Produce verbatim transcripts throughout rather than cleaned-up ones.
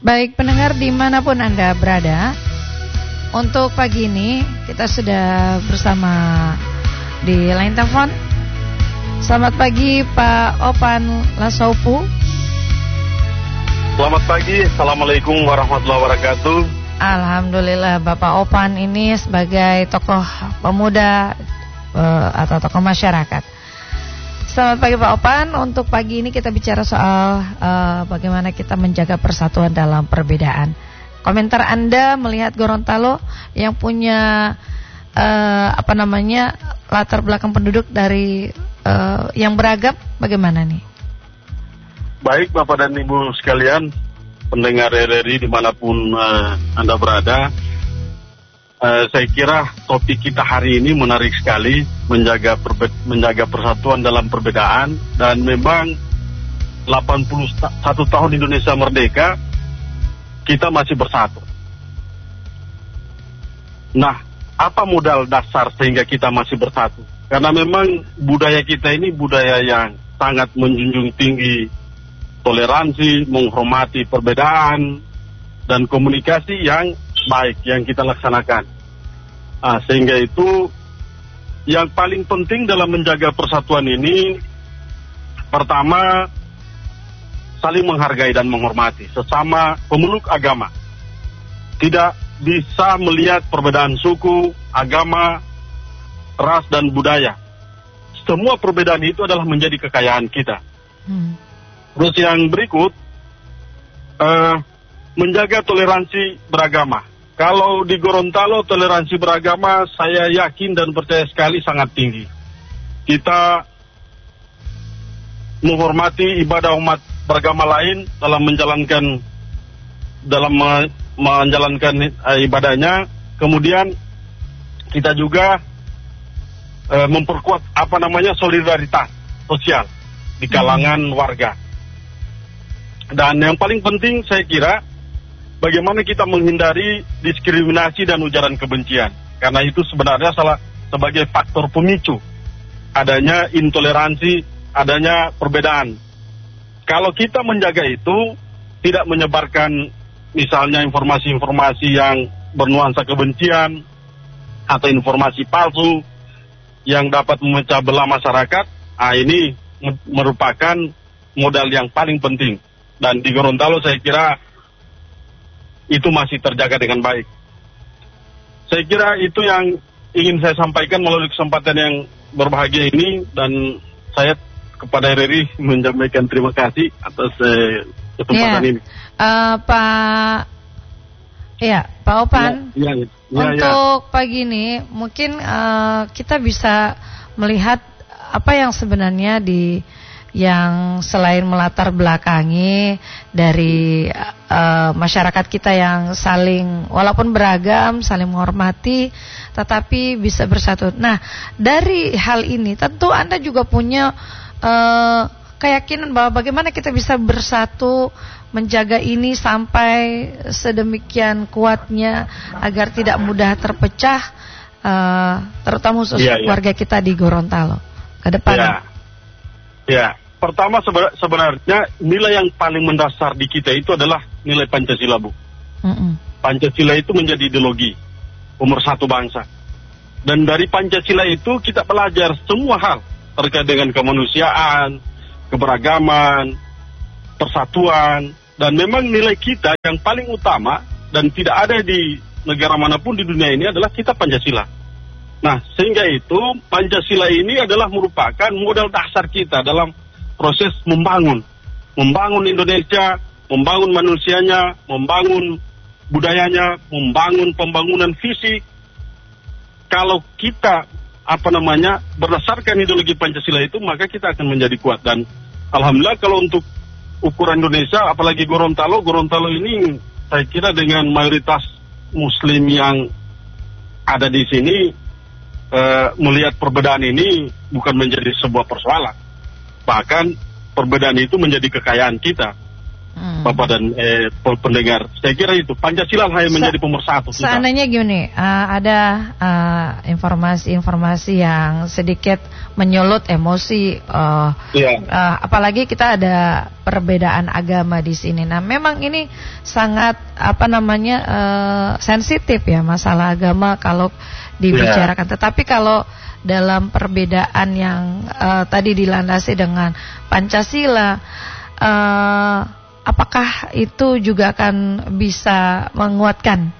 Baik pendengar dimanapun Anda berada, untuk pagi ini kita sudah bersama di line telepon. Selamat pagi Pak Opan Lasaupu. Selamat pagi, Assalamualaikum warahmatullahi wabarakatuh. Alhamdulillah, Bapak Opan ini sebagai tokoh pemuda uh, atau tokoh masyarakat. Selamat pagi Pak Opan. Untuk pagi ini kita bicara soal uh, bagaimana kita menjaga persatuan dalam perbedaan. Komentar Anda melihat Gorontalo yang punya uh, apa namanya latar belakang penduduk dari uh, yang beragam, bagaimana nih? Baik Bapak dan Ibu sekalian, pendengar R R I dimanapun uh, Anda berada, uh, saya kira topik kita hari ini menarik sekali, menjaga perbe- menjaga persatuan dalam perbedaan. Dan memang delapan puluh satu tahun Indonesia merdeka, kita masih bersatu. Nah, apa modal dasar sehingga kita masih bersatu? Karena memang budaya kita ini budaya yang sangat menjunjung tinggi toleransi, menghormati perbedaan, dan komunikasi yang baik yang kita laksanakan. Nah, sehingga itu yang paling penting dalam menjaga persatuan ini, pertama, saling menghargai dan menghormati sesama pemeluk agama. Tidak bisa melihat perbedaan suku, agama, ras, dan budaya. Semua perbedaan itu adalah menjadi kekayaan kita. Hmm. Terus yang berikut, uh, menjaga toleransi beragama. Kalau di Gorontalo toleransi beragama saya yakin dan percaya sekali sangat tinggi. Kita menghormati ibadah umat beragama lain dalam menjalankan dalam me, menjalankan uh, ibadahnya. Kemudian kita juga uh, memperkuat apa namanya solidaritas sosial di kalangan hmm. warga. Dan yang paling penting saya kira bagaimana kita menghindari diskriminasi dan ujaran kebencian. Karena itu sebenarnya salah sebagai faktor pemicu adanya intoleransi, adanya perbedaan. Kalau kita menjaga itu, tidak menyebarkan misalnya informasi-informasi yang bernuansa kebencian atau informasi palsu yang dapat memecah belah masyarakat, ah ini merupakan modal yang paling penting. Dan di Gorontalo saya kira itu masih terjaga dengan baik. Saya kira itu yang ingin saya sampaikan melalui kesempatan yang berbahagia ini. Dan saya kepada R R I menyampaikan terima kasih atas eh, kesempatan ya. ini. Uh, Pak, ya Pak Opan, ya, ya, ya, untuk ya. pagi ini mungkin uh, kita bisa melihat apa yang sebenarnya di yang selain melatar belakangi dari uh, masyarakat kita yang saling walaupun beragam, saling menghormati, tetapi bisa bersatu. Nah, dari hal ini tentu Anda juga punya uh, keyakinan bahwa bagaimana kita bisa bersatu, menjaga ini sampai sedemikian kuatnya agar tidak mudah terpecah, uh, terutama khusus yeah, yeah. warga kita di Gorontalo ke depan. Yeah. Ya, pertama sebenarnya nilai yang paling mendasar di kita itu adalah nilai Pancasila, Bu. Mm-mm. Pancasila itu menjadi ideologi pemersatu bangsa. Dan dari Pancasila itu kita belajar semua hal terkait dengan kemanusiaan, keberagaman, persatuan. Dan memang nilai kita yang paling utama dan tidak ada di negara manapun di dunia ini adalah kita Pancasila. Nah, sehingga itu Pancasila ini adalah merupakan modal dasar kita dalam proses membangun. Membangun Indonesia, membangun manusianya, membangun budayanya, membangun pembangunan fisik. Kalau kita, apa namanya, berdasarkan ideologi Pancasila itu, maka kita akan menjadi kuat. Dan Alhamdulillah kalau untuk ukuran Indonesia, apalagi Gorontalo, Gorontalo ini saya kira dengan mayoritas Muslim yang ada di sini, Uh, melihat perbedaan ini bukan menjadi sebuah persoalan. Bahkan perbedaan itu menjadi kekayaan kita. hmm. Bapak dan eh, pendengar. Saya kira itu Pancasila hanya menjadi pemersatu. Seandainya gini, uh, ada uh, informasi-informasi yang sedikit menyulut emosi, uh, yeah. uh, apalagi kita ada perbedaan agama di sini. Nah, memang ini sangat apa namanya uh, sensitif ya masalah agama kalau dibicarakan. Yeah. Tetapi kalau dalam perbedaan yang uh, tadi dilandasi dengan Pancasila, uh, apakah itu juga akan bisa menguatkan?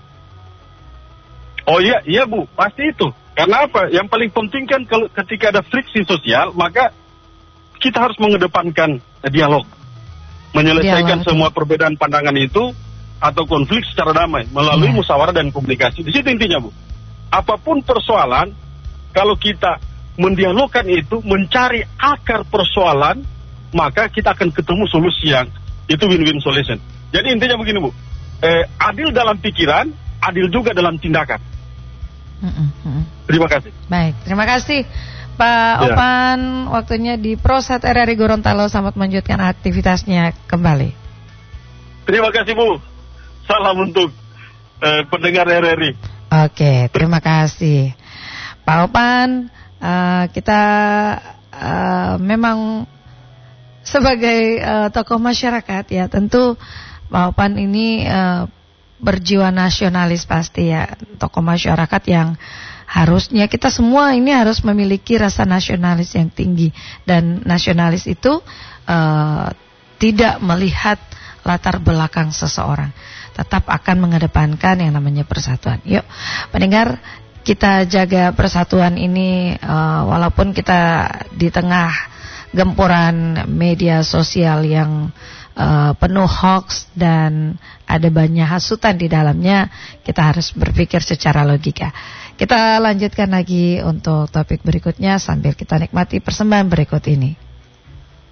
Oh iya, iya Bu, pasti itu. Karena apa? Yang paling penting kan kalau ketika ada friksi sosial, maka kita harus mengedepankan dialog, menyelesaikan dialog. Semua perbedaan pandangan itu atau konflik secara damai melalui yeah. musyawarah dan komunikasi. Di situ intinya Bu. Apapun persoalan, kalau kita mendialogkan itu, mencari akar persoalan, maka kita akan ketemu solusi yang itu win-win solution. Jadi intinya begini Bu, eh, adil dalam pikiran, adil juga dalam tindakan. Mm-mm. Terima kasih. Baik, terima kasih Pak ya. Opan, waktunya di Prosat R R I Gorontalo. Selamat melanjutkan aktivitasnya kembali. Terima kasih Bu. Salam untuk eh, pendengar R R I. Oke, terima kasih Pak Opan. uh, Kita uh, memang sebagai uh, tokoh masyarakat ya, tentu Pak Opan ini uh, berjiwa nasionalis pasti ya. Tokoh masyarakat yang harusnya kita semua ini harus memiliki rasa nasionalis yang tinggi. Dan nasionalis itu uh, tidak melihat latar belakang seseorang, tetap akan mengedepankan yang namanya persatuan. Yuk pendengar, kita jaga persatuan ini uh, walaupun kita di tengah gempuran media sosial yang uh, penuh hoax dan ada banyak hasutan di dalamnya. Kita harus berpikir secara logika. Kita lanjutkan lagi untuk topik berikutnya sambil kita nikmati persembahan berikut ini.